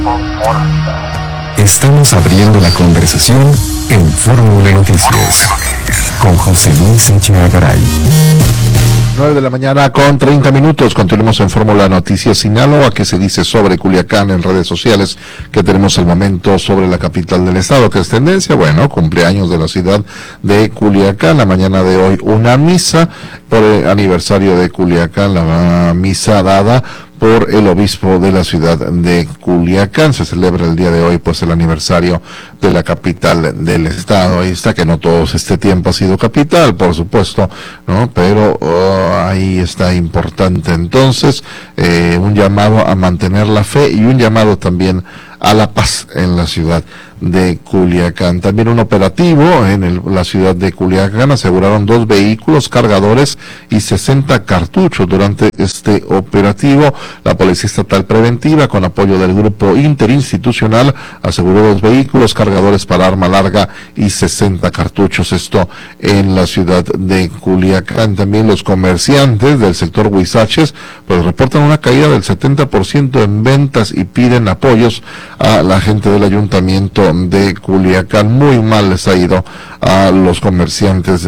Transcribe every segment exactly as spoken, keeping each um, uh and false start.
Estamos abriendo la conversación en Fórmula Noticias con José Luis Echeagaray. nueve de la mañana con treinta minutos. Continuamos en Fórmula Noticias Sinaloa. ¿Qué se dice sobre Culiacán en redes sociales? ¿Qué tenemos al momento sobre la capital del estado? ¿Qué es tendencia? Bueno, cumpleaños de la ciudad de Culiacán. La mañana de hoy una misa por el aniversario de Culiacán, la misa dada por el obispo de la ciudad de Culiacán. Se celebra el día de hoy pues el aniversario de la capital del estado. Ahí está, que no todo este tiempo ha sido capital, por supuesto, ¿no? Pero oh, ahí está importante entonces eh, un llamado a mantener la fe y un llamado también a la paz en la ciudad de Culiacán. También un operativo en el, la ciudad de Culiacán. Aseguraron dos vehículos cargadores y sesenta cartuchos durante este operativo. La Policía Estatal Preventiva, con apoyo del Grupo Interinstitucional, aseguró dos vehículos cargadores para arma larga y sesenta cartuchos. Esto en la ciudad de Culiacán. También los comerciantes del sector Huizaches pues reportan una caída del setenta por ciento en ventas y piden apoyos a la gente del ayuntamiento de Culiacán. Muy mal les ha ido a los comerciantes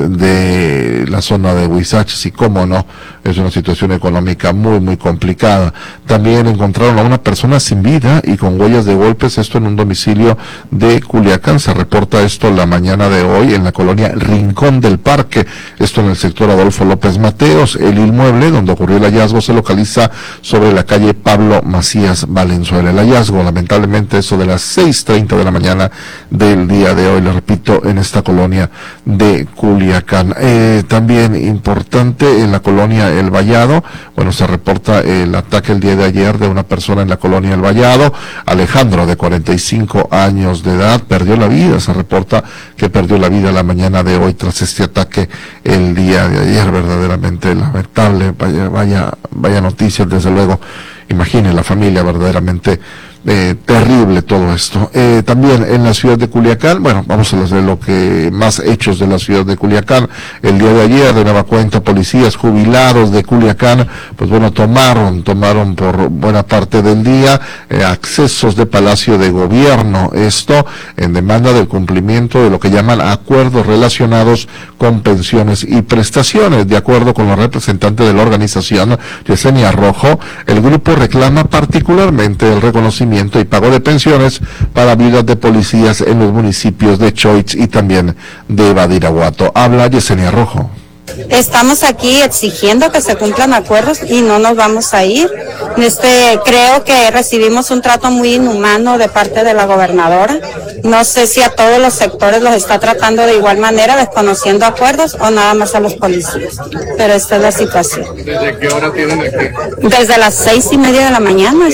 de la zona de Huizaches y cómo no, es una situación económica muy muy complicada. También encontraron a una persona sin vida y con huellas de golpes, esto en un domicilio de Culiacán. Se reporta esto la mañana de hoy en la colonia Rincón del Parque, esto en el sector Adolfo López Mateos. El inmueble donde ocurrió el hallazgo se localiza sobre la calle Pablo Macías Valenzuela. El hallazgo, lamentablemente, eso de las seis treinta de la mañana del día de hoy, le repito, en esta colonia de Culiacán. Eh, también importante en la colonia El Vallado, bueno, se reporta el ataque el día de ayer de una persona en la colonia El Vallado. Alejandro, de cuarenta y cinco años de edad, perdió la vida. Se reporta que perdió la vida la mañana de hoy tras este ataque el día de ayer. Verdaderamente lamentable, vaya, vaya, vaya noticias, desde luego. Imagine la familia, verdaderamente Eh, terrible todo esto. Eh, también en la ciudad de Culiacán, bueno, vamos a hacer lo que más hechos de la ciudad de Culiacán. El día de ayer, de nueva cuenta, policías jubilados de Culiacán, pues bueno, tomaron, tomaron por buena parte del día eh, accesos de Palacio de Gobierno. Esto en demanda del cumplimiento de lo que llaman acuerdos relacionados con pensiones y prestaciones. De acuerdo con los representantes de la organización, Yesenia Rojo, el grupo reclama particularmente el reconocimiento y pago de pensiones para viudas de policías en los municipios de Choix y también de Badiraguato. Habla Yesenia Rojo. Estamos aquí exigiendo que se cumplan acuerdos y no nos vamos a ir. Este, creo que recibimos un trato muy inhumano de parte de la gobernadora. No sé si a todos los sectores los está tratando de igual manera, desconociendo acuerdos, o nada más a los policías. Pero esta es la situación. ¿Desde qué hora tienen aquí? Desde las seis y media de la mañana.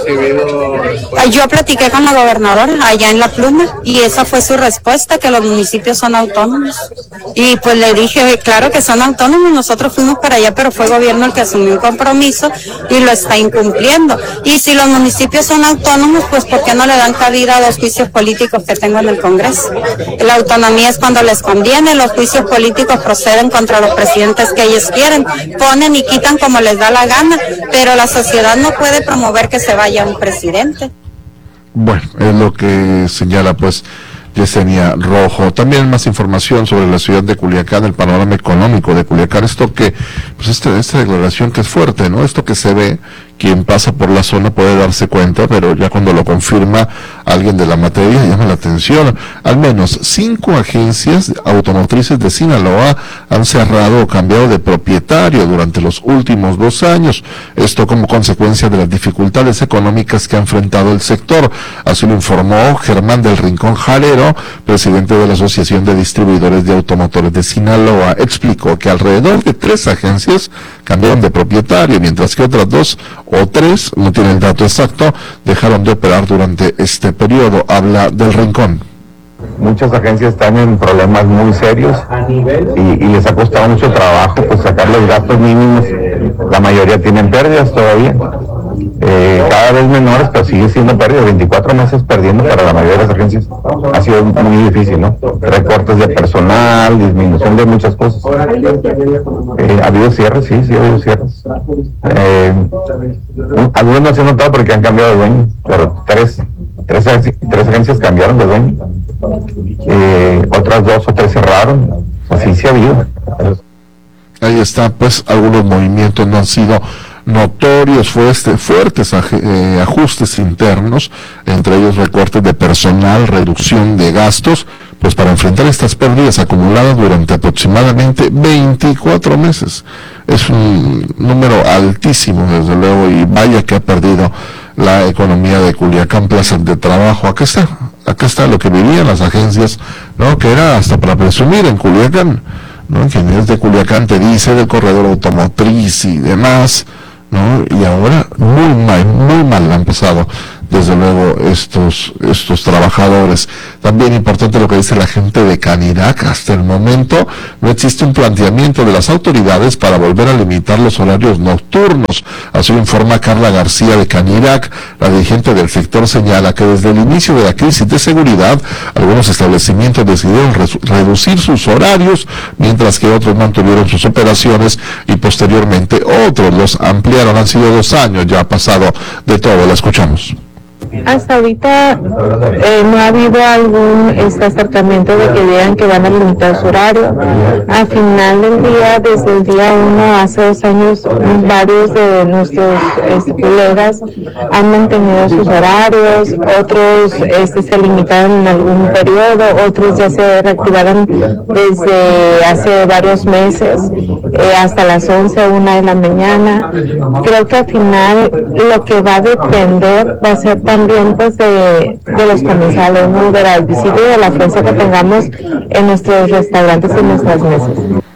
Yo platiqué con la gobernadora allá en La Pluma y esa fue su respuesta, que los municipios son autónomos. Y pues le dije, claro que son autónomos, nosotros fuimos para allá, pero fue gobierno el que asumió un compromiso y lo está incumpliendo. Y si los municipios son autónomos, pues ¿por qué no le dan cabida a los juicios políticos que tengo en el Congreso? La autonomía es cuando les conviene, los juicios políticos proceden contra los presidentes que ellos quieren, ponen y quitan como les da la gana, pero la sociedad no puede promover que se vaya un presidente. Bueno, es lo que señala pues Yesenia Rojo. También más información sobre la ciudad de Culiacán, el panorama económico de Culiacán. Esto que, pues esta, esta declaración que es fuerte, ¿no? Esto que se ve, quien pasa por la zona puede darse cuenta, pero ya cuando lo confirma alguien de la materia llama la atención. Al menos cinco agencias automotrices de Sinaloa han cerrado o cambiado de propietario durante los últimos dos años. Esto como consecuencia de las dificultades económicas que ha enfrentado el sector. Así lo informó Germán del Rincón Jalero, presidente de la Asociación de Distribuidores de Automotores de Sinaloa. Explicó que alrededor de tres agencias cambiaron de propietario, mientras que otras dos o tres, no tiene el dato exacto, dejaron de operar durante este periodo. Habla del Rincón. Muchas agencias están en problemas muy serios y, y les ha costado mucho trabajo pues sacar los gastos mínimos. La mayoría tienen pérdidas todavía eh, cada vez menores, pero sigue siendo pérdida. veinticuatro meses perdiendo para la mayoría de las agencias ha sido muy difícil, ¿no? Recortes de personal, disminución de muchas cosas. Eh, ha habido cierres, sí, sí ha habido cierres. Eh, algunos no se han notado porque han cambiado de dueño, pero tres, tres, tres agencias cambiaron de dueño. Eh, otras dos o tres cerraron. Así sí ha habido. Ahí está, pues algunos movimientos no han sido notorios, fuertes, fuertes eh, ajustes internos, entre ellos recortes de personal, reducción de gastos, pues para enfrentar estas pérdidas acumuladas durante aproximadamente veinticuatro meses. Es un número altísimo, desde luego, y vaya que ha perdido la economía de Culiacán, plazas de trabajo. Acá está, acá está lo que vivían las agencias, ¿no? Que era hasta para presumir en Culiacán, ¿no? Quien es de Culiacán te dice del corredor automotriz y demás, ¿no? Y ahora muy mal, muy mal han pasado, desde luego, estos estos trabajadores. También importante lo que dice la gente de Canirac. Hasta el momento no existe un planteamiento de las autoridades para volver a limitar los horarios nocturnos. Así lo informa Carla García de Canirac. La dirigente del sector señala que desde el inicio de la crisis de seguridad, algunos establecimientos decidieron re- reducir sus horarios, mientras que otros mantuvieron sus operaciones y posteriormente otros los ampliaron. Han sido dos años, ya ha pasado de todo. La escuchamos. Hasta ahorita eh, no ha habido algún este acercamiento de que digan que van a limitar su horario. Al final del día, desde el día uno, hace dos años, varios de nuestros este, colegas han mantenido sus horarios, otros este, se limitaron en algún periodo, otros ya se reactivaron desde hace varios meses, eh, hasta las once o una de la mañana. Creo que al final lo que va a depender va a ser también pues de, de los comensales, ¿no? Del visible de la afluencia que tengamos en nuestros restaurantes y en nuestras mesas.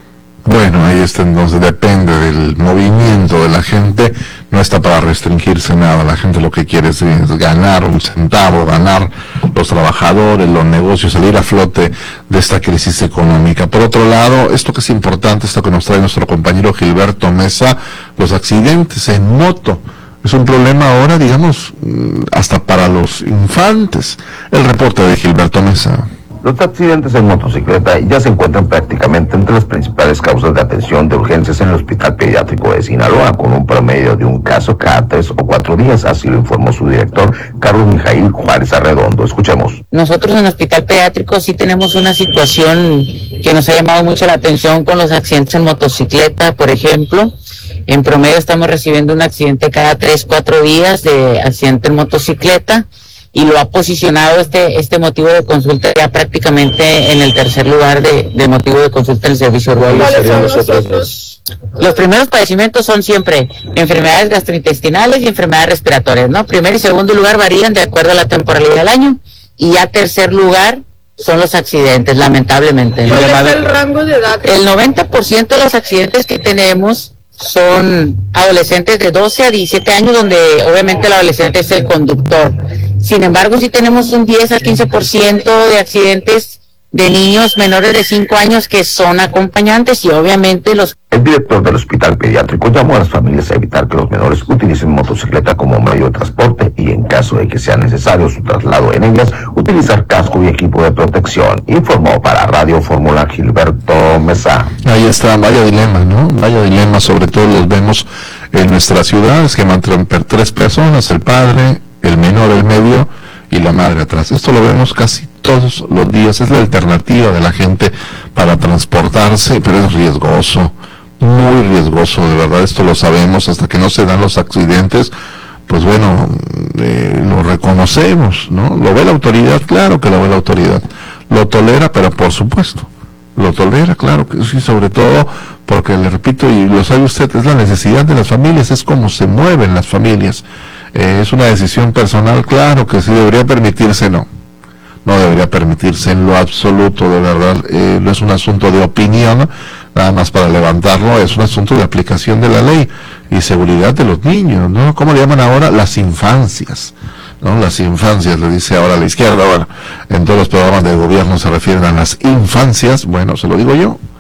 Bueno, ahí está, entonces depende del movimiento de la gente, no está para restringirse nada. La gente lo que quiere es, es ganar un centavo, ganar los trabajadores, los negocios, salir a flote de esta crisis económica. Por otro lado, esto que es importante, esto que nos trae nuestro compañero Gilberto Mesa, los accidentes en moto. Es un problema ahora, digamos, hasta para los infantes. El reporte de Gilberto Mesa. Los accidentes en motocicleta ya se encuentran prácticamente entre las principales causas de atención de urgencias en el Hospital Pediátrico de Sinaloa, con un promedio de un caso cada tres o cuatro días, así lo informó su director, Carlos Mijail Juárez Arredondo. Escuchemos. Nosotros en el Hospital Pediátrico sí tenemos una situación que nos ha llamado mucho la atención con los accidentes en motocicleta, por ejemplo. En promedio estamos recibiendo un accidente cada tres, cuatro días de accidente en motocicleta, y lo ha posicionado este este motivo de consulta ya prácticamente en el tercer lugar de, de motivo de consulta en el servicio urbano. ¿Cuáles son los otros? Los primeros padecimientos son siempre enfermedades gastrointestinales y enfermedades respiratorias, ¿no? Primer y segundo lugar varían de acuerdo a la temporalidad del año, y ya tercer lugar son los accidentes, lamentablemente. ¿Cuál es el rango de edad? El noventa por ciento de los accidentes que tenemos son adolescentes de doce a diecisiete años, donde obviamente el adolescente es el conductor. Sin embargo, sí tenemos un diez a quince por ciento de accidentes de niños menores de cinco años que son acompañantes, y obviamente los... El director del Hospital Pediátrico llamó a las familias a evitar que los menores utilicen motocicleta como medio de transporte, y en caso de que sea necesario su traslado en ellas, utilizar casco y equipo de protección. Informó para Radio Fórmula Gilberto Mesa. Ahí está, vaya dilema, ¿no? Vaya dilema, sobre todo los vemos en nuestras ciudades, que mantienen tres personas, el padre, el menor, el medio, y la madre atrás. Esto lo vemos casi todos los días. Es la alternativa de la gente para transportarse, pero es riesgoso, muy riesgoso, de verdad. Esto lo sabemos, hasta que no se dan los accidentes, pues bueno, eh, lo reconocemos, ¿no? Lo ve la autoridad, claro que lo ve la autoridad. Lo tolera, pero por supuesto, lo tolera, claro que sí, sobre todo porque, le repito, y lo sabe usted, es la necesidad de las familias, es como se mueven las familias. Eh, es una decisión personal, claro que sí, debería permitirse, no. No debería permitirse en lo absoluto, de verdad. Eh, no es un asunto de opinión, nada más para levantarlo, es un asunto de aplicación de la ley y seguridad de los niños, ¿no? ¿Cómo le llaman ahora? Las infancias, ¿no? Las infancias, le dice ahora a la izquierda. Bueno, en todos los programas de gobierno se refieren a las infancias. Bueno, se lo digo yo,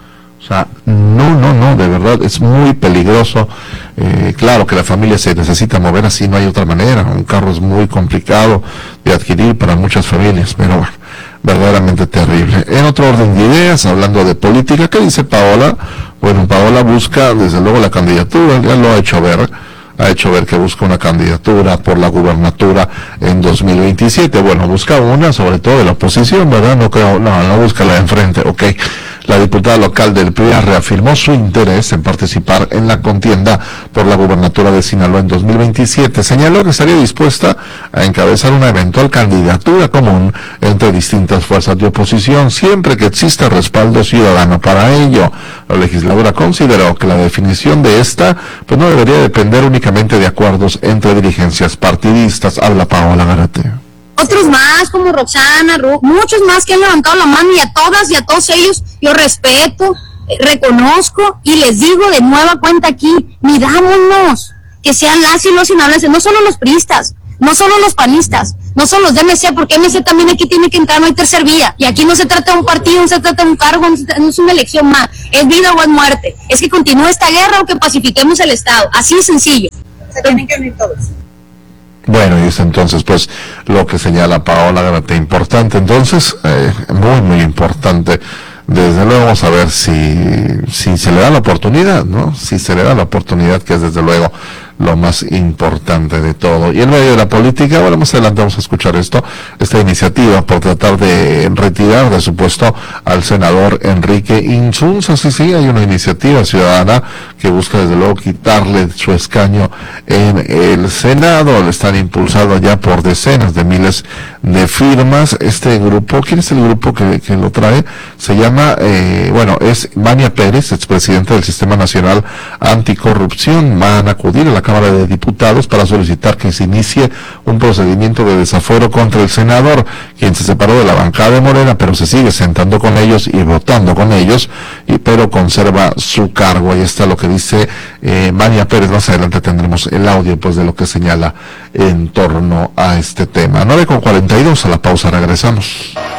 O sea, no, no, no, de verdad es muy peligroso. Eh, claro que la familia se necesita mover, así no hay otra manera. Un carro es muy complicado de adquirir para muchas familias, pero bueno, verdaderamente terrible. En otro orden de ideas, hablando de política, ¿qué dice Paola? Bueno, Paola busca desde luego la candidatura, ya lo ha hecho ver. ha hecho ver que busca una candidatura por la gubernatura en dos mil veintisiete. Bueno, busca una, sobre todo de la oposición, ¿verdad? No creo, no, no busca la de enfrente, ok. La diputada local del P R I reafirmó su interés en participar en la contienda por la gubernatura de Sinaloa en dos mil veintisiete. Señaló que estaría dispuesta a encabezar una eventual candidatura común entre distintas fuerzas de oposición, siempre que exista respaldo ciudadano para ello. La legisladora consideró que la definición de esta pues no debería depender únicamente de acuerdos entre dirigencias partidistas. Habla Paola Garate. Otros más, como Roxana, Ru, muchos más que han levantado la mano, y a todas y a todos ellos yo respeto, eh, reconozco y les digo de nueva cuenta aquí, mirámonos, que sean las y los sinaloenses, no solo los priistas, no solo los panistas, no solo los de M C, porque M C también aquí tiene que entrar, no hay tercer vía, y aquí no se trata de un partido, no se trata de un cargo, no, se trata, no es una elección más, es vida o es muerte, es que continúe esta guerra o que pacifiquemos el Estado, así de sencillo. Se tienen que unir todos. Bueno, y es entonces pues lo que señala Paola Garate, importante entonces, eh, muy muy importante. Desde luego vamos a ver si, si se le da la oportunidad, ¿no? Si se le da la oportunidad, que es desde luego lo más importante de todo. Y en medio de la política, bueno, más adelante vamos a escuchar esto, esta iniciativa por tratar de retirar de su puesto al senador Enrique Insunza. Sí, sí, hay una iniciativa ciudadana que busca desde luego quitarle su escaño en el Senado. Le están impulsando ya por decenas de miles de firmas. Este grupo, ¿quién es el grupo que, que lo trae? Se llama, eh, bueno, es Mania Pérez, expresidente del Sistema Nacional Anticorrupción. Van a acudir a la Cámara de Diputados para solicitar que se inicie un procedimiento de desafuero contra el senador, quien se separó de la bancada de Morena, pero se sigue sentando con ellos y votando con ellos, y pero conserva su cargo. Ahí está lo que dice eh, Mania Pérez. Más adelante tendremos el audio pues de lo que señala en torno a este tema. nueve con cuarenta y dos, a la pausa regresamos.